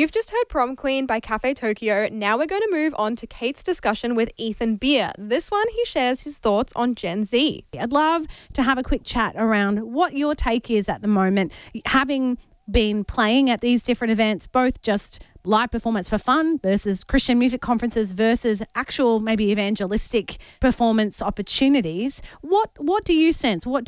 You've just heard Prom Queen by Cafe Tokyo. Now we're going to move on to Kate's discussion with Ethan Beer. This one, he shares his thoughts on Gen Z. I'd love to have a quick chat around what your take is at the moment, having been playing at these different events, both just live performance for fun versus Christian music conferences versus actual maybe evangelistic performance opportunities. What do you sense? What's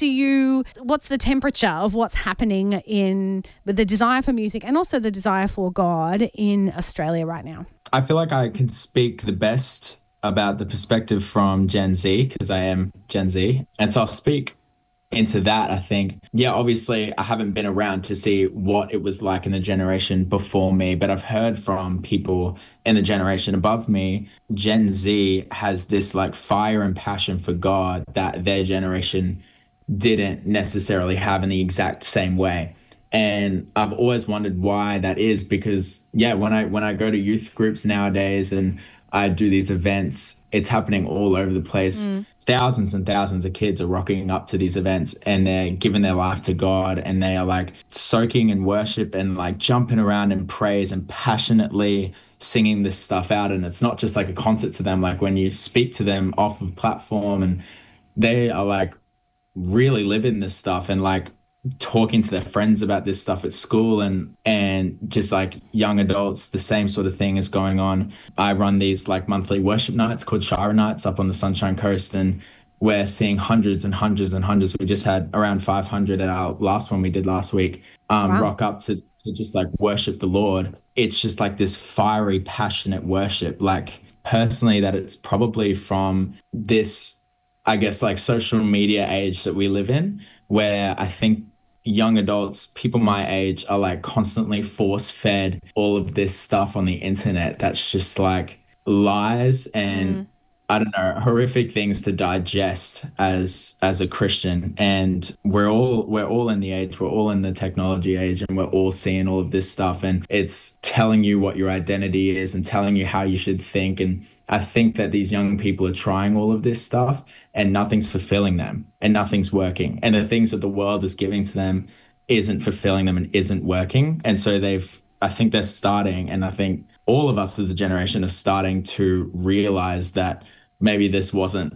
the temperature of what's happening in with the desire for music and also the desire for God in Australia right now? I feel like I can speak the best about the perspective from Gen Z because I am Gen Z. And so I'll speak into that. I think, obviously I haven't been around to see what it was like in the generation before me, but I've heard from people in the generation above me. Gen Z has this like fire and passion for God that their generation didn't necessarily have in the exact same way. And I've always wondered why that is because, when I go to youth groups nowadays and I do these events, it's happening all over the place. Thousands and thousands of kids are rocking up to these events and they're giving their life to God and they are like soaking in worship and like jumping around in praise and passionately singing this stuff out. And it's not just like a concert to them. Like when you speak to them off of platform and they are like really living this stuff and like talking to their friends about this stuff at school and just like young adults, the same sort of thing is going on. I run these like monthly worship nights called Shira Nights up on the Sunshine Coast, and we're seeing hundreds and hundreds and hundreds. We just had around 500 at our last one we did last week, rock up to just like worship the Lord. It's just like this fiery, passionate worship. Like personally, that it's probably from this, I guess, like social media age that we live in, where I think young adults, people my age, are like constantly force-fed all of this stuff on the internet that's just like lies and I don't know, horrific things to digest as a Christian. And we're all in the age, we're all in the technology age, and we're all seeing all of this stuff, and it's telling you what your identity is and telling you how you should think. And I think that these young people are trying all of this stuff and nothing's fulfilling them and nothing's working. And the things that the world is giving to them isn't fulfilling them and isn't working. And so I think they're starting, and I think all of us as a generation are starting to realize that maybe this wasn't,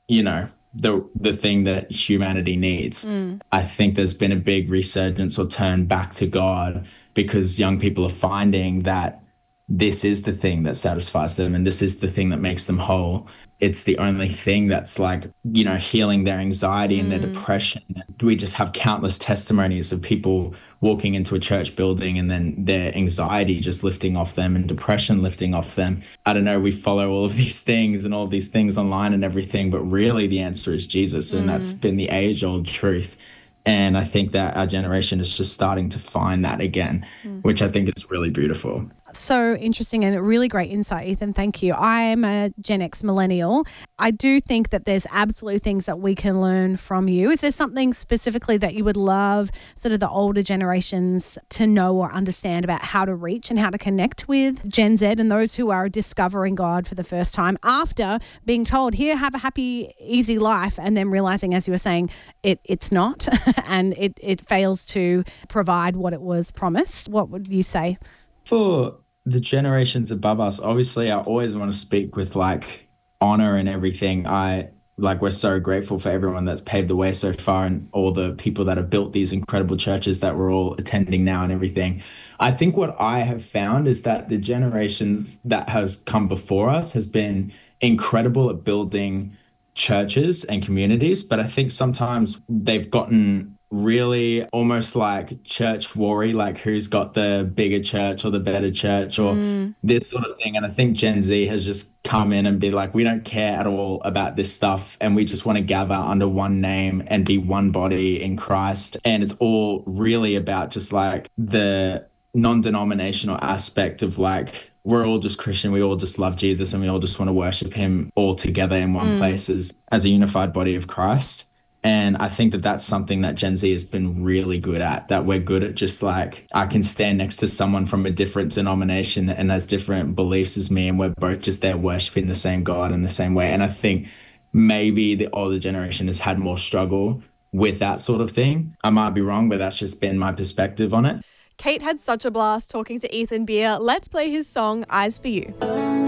the thing that humanity needs. I think there's been a big resurgence or turn back to God because young people are finding that this is the thing that satisfies them and this is the thing that makes them whole. It's the only thing that's like, healing their anxiety and their depression. We just have countless testimonies of people walking into a church building and then their anxiety just lifting off them and depression lifting off them. I don't know, we follow all of these things and all of these things online and everything, but really the answer is Jesus. And that's been the age-old truth. And I think that our generation is just starting to find that again, which I think is really beautiful. So interesting and a really great insight, Ethan. Thank you. I'm a Gen X millennial. I do think that there's absolute things that we can learn from you. Is there something specifically that you would love sort of the older generations to know or understand about how to reach and how to connect with Gen Z and those who are discovering God for the first time after being told, here, have a happy, easy life, and then realizing, as you were saying, it's not and it fails to provide what it was promised? What would you say? For the generations above us, obviously I always want to speak with like honor and everything. We're so grateful for everyone that's paved the way so far and all the people that have built these incredible churches that we're all attending now and everything. I think what I have found is that the generation that has come before us has been incredible at building churches and communities, but I think sometimes they've gotten really almost like church worry, like who's got the bigger church or the better church or this sort of thing. And I think Gen Z has just come in and be like, we don't care at all about this stuff and we just want to gather under one name and be one body in Christ. And it's all really about just like the non-denominational aspect of like, we're all just Christian, we all just love Jesus and we all just want to worship him all together in one place as a unified body of Christ. And I think that that's something that Gen Z has been really good at, that we're good at just like, I can stand next to someone from a different denomination and has different beliefs as me, and we're both just there worshiping the same God in the same way. And I think maybe the older generation has had more struggle with that sort of thing. I might be wrong, but that's just been my perspective on it. Kate had such a blast talking to Ethan Beer. Let's play his song, Eyes for You.